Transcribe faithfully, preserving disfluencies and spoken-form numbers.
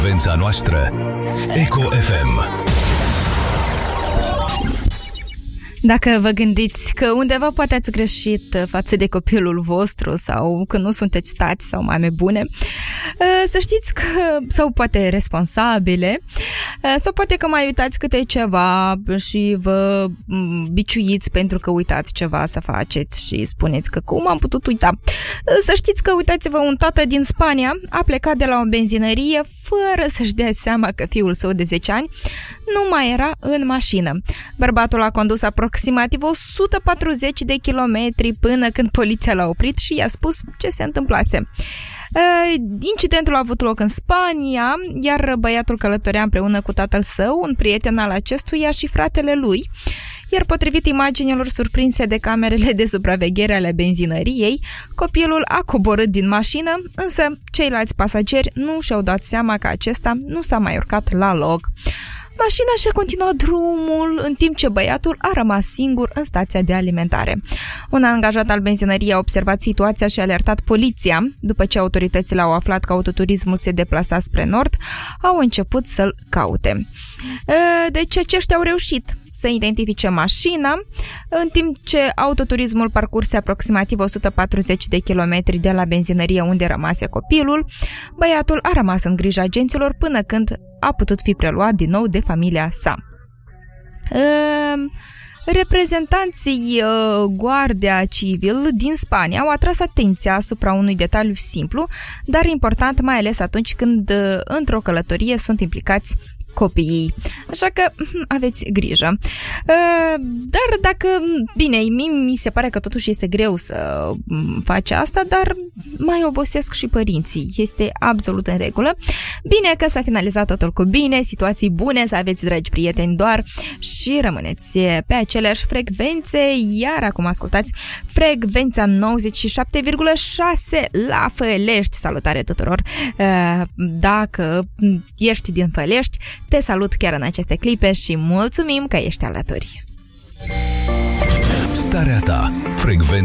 Frecvența noastră Eco F M. Dacă vă gândiți că undeva poate ați greșit față de copilul vostru sau că nu sunteți tați sau mame bune, să știți că, sau poate responsabile, sau poate că mai uitați câte ceva și vă biciuiți pentru că uitați ceva să faceți și spuneți că cum am putut uita. Să știți că, uitați-vă, un tată din Spania a plecat de la o benzinărie fără să-și dea seama că fiul său de zece ani nu mai era în mașină. Bărbatul a condus aproximativ o sută patruzeci de kilometri până când poliția l-a oprit și i-a spus ce se întâmplase. Incidentul a avut loc în Spania, iar băiatul călătorea împreună cu tatăl său, un prieten al acestuia și fratele lui, iar potrivit imaginilor surprinse de camerele de supraveghere ale benzinăriei, copilul a coborât din mașină, însă ceilalți pasageri nu și-au dat seama că acesta nu s-a mai urcat la loc. Mașina și-a continuat drumul, în timp ce băiatul a rămas singur în stația de alimentare. Un angajat al benzinăriei a observat situația și a alertat poliția. După ce autoritățile au aflat că autoturismul se deplasa spre nord, au început să-l caute. Deci aceștia au reușit să identifice mașina, în timp ce autoturismul parcurse aproximativ o sută patruzeci de kilometri de la benzinărie unde rămase copilul. Băiatul a rămas în grija agenților până când a putut fi preluat din nou de familia sa. Reprezentanții Guardia Civil din Spania au atras atenția asupra unui detaliu simplu, dar important, mai ales atunci când într-o călătorie sunt implicați copiii. Așa că aveți grijă. Dar dacă, bine, mi se pare că totuși este greu să faci asta, dar mai obosesc și părinții. Este absolut în regulă. Bine că s-a finalizat totul cu bine, situații bune, să aveți, dragi prieteni, doar și rămâneți pe aceleași frecvențe, iar acum ascultați frecvența nouăzeci și șapte virgulă șase la Fălești. Salutare tuturor! Dacă ești din Fălești, te salut chiar în aceste clipe și mulțumim că ești alături. Starea ta, frecvența